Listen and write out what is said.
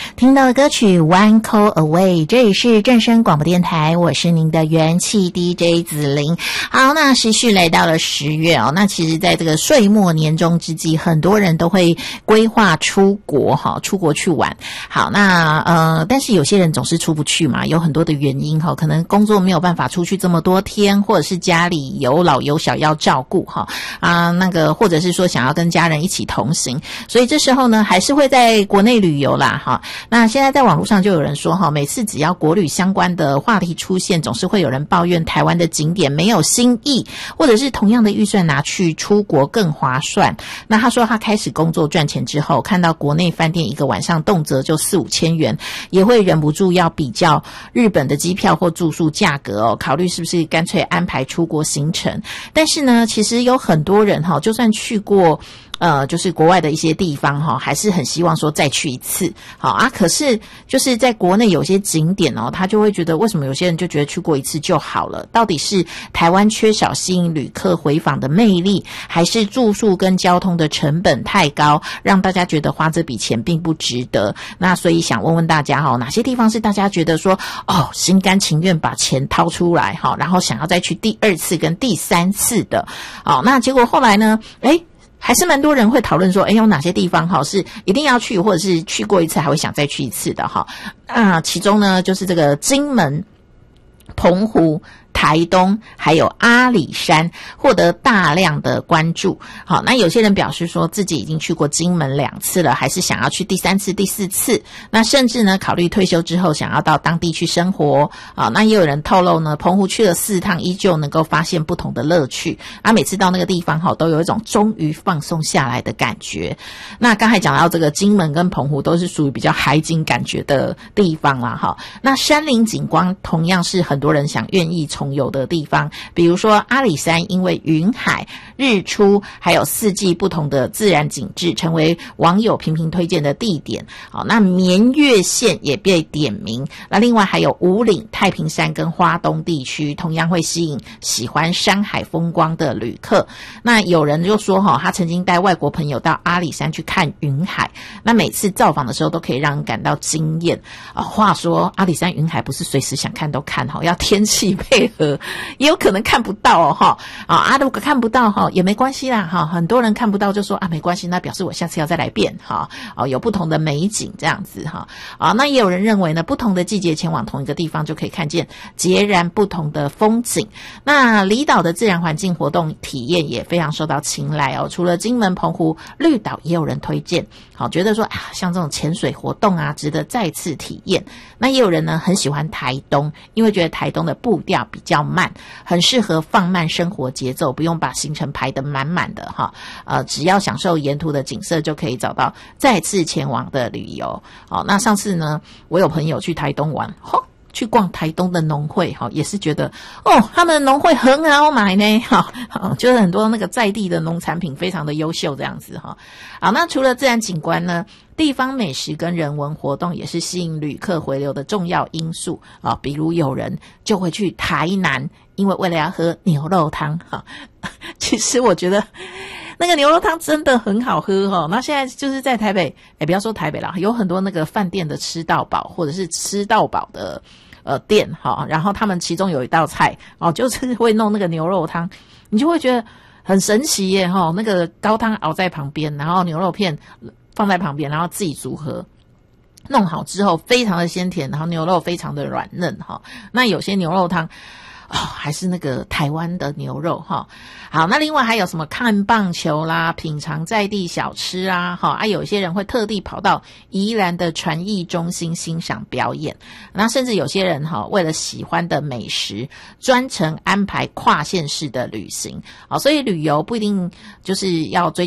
听到的歌曲 One Call Away， 这里是正声广播电台，我是您的元气 DJ 子玲。好，那时序来到了10月哦，那其实在这个岁末年终之际，很多人都会规划出国出国去玩。好，那但是有些人总是出不去嘛，有很多的原因可能工作没有办法出去这么多天，或者是家里有老有小要照顾那个或者是说想要跟家人一起同行，所以这时候呢还是会在国内旅游啦那现在在网络上就有人说每次只要国旅相关的话题出现，总是会有人抱怨台湾的景点没有新意，或者是同样的预算拿去出国更划算。那他说他开始工作赚钱之后，看到国内饭店一个晚上动辄就4-5千元，也会忍不住要比较日本的机票或住宿价格考虑是不是干脆安排出国行程。但是呢，其实有很多人就算去过就是国外的一些地方还是很希望说再去一次可是就是在国内有些景点他就会觉得为什么有些人就觉得去过一次就好了，到底是台湾缺少吸引旅客回访的魅力，还是住宿跟交通的成本太高，让大家觉得花这笔钱并不值得。那所以想问问大家哪些地方是大家觉得说心甘情愿把钱掏出来然后想要再去第2次跟第3次的那结果后来呢还是蛮多人会讨论说有哪些地方是一定要去，或者是去过一次还会想再去一次的其中呢就是这个金门、澎湖、台东还有阿里山获得大量的关注。好，那有些人表示说自己已经去过金门2次了，还是想要去第3次、第4次。那甚至呢考虑退休之后想要到当地去生活。那也有人透露呢，澎湖去了4趟，依旧能够发现不同的乐趣。每次到那个地方都有一种终于放松下来的感觉。那刚才讲到这个金门跟澎湖都是属于比较海景感觉的地方啦那山林景观同样是很多人愿意重游的地方，比如说阿里山，因为云海、日出还有4季不同的自然景致，成为网友频频推荐的地点。那绵月线也被点名。那另外还有武岭、太平山跟花东地区，同样会吸引喜欢山海风光的旅客。那有人就说他曾经带外国朋友到阿里山去看云海，那每次造访的时候都可以让人感到惊艳。话说阿里山云海不是随时想看都看要天气配合，也有可能看不到如果看不到也没关系啦很多人看不到就说没关系，那表示我下次要再来遍有不同的美景这样子那也有人认为呢，不同的季节前往同一个地方就可以看见截然不同的风景。那离岛的自然环境活动体验也非常受到青睐除了金门、澎湖、绿岛也有人推荐觉得说像这种潜水活动值得再次体验。那也有人呢很喜欢台东，因为觉得台东的步调比较慢，很适合放慢生活节奏，不用把行程排得满满的只要享受沿途的景色就可以找到再次前往的旅游。那上次呢我有朋友去台东玩去逛台东的农会也是觉得他们的农会很好买呢就是很多那个在地的农产品非常的优秀这样子好，那除了自然景观呢，地方美食跟人文活动也是吸引旅客回流的重要因素比如有人就会去台南，因为为了要喝牛肉汤其实我觉得那个牛肉汤真的很好喝那现在就是在台北不要说台北啦，有很多那个饭店的吃到饱或者是吃到饱的店然后他们其中有一道菜就是会弄那个牛肉汤，你就会觉得很神奇耶那个高汤熬在旁边，然后牛肉片放在旁边，然后自己组合弄好之后非常的鲜甜，然后牛肉非常的软嫩那有些牛肉汤还是那个台湾的牛肉好，那另外还有什么看棒球啦，品尝在地小吃有些人会特地跑到宜兰的传艺中心欣赏表演。那甚至有些人为了喜欢的美食专程安排跨县市的旅行所以旅游不一定就是要追